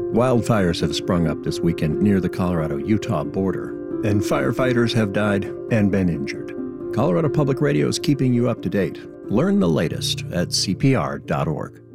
Wildfires have sprung up this weekend near the Colorado-Utah border, and firefighters have died and been injured. Colorado Public Radio is keeping you up to date. Learn the latest at CPR.org.